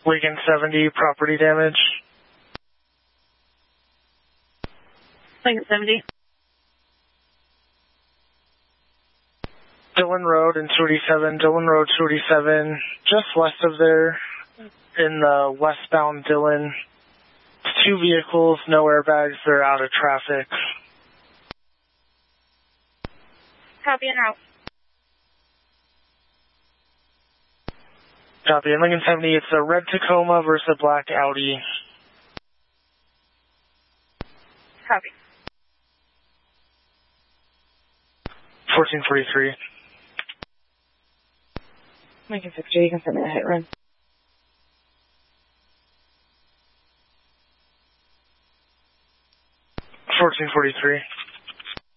Lincoln 70, property damage. Lincoln 70. Dillon Road and 287, Dillon Road 287, just west of there, in the westbound Dillon. 2 vehicles, no airbags, they're out of traffic. Copy en route. Copy. In Lincoln 70, it's a red Tacoma versus a black Audi. Copy. 1443. Lincoln 60, you can send me a hit run. 1443.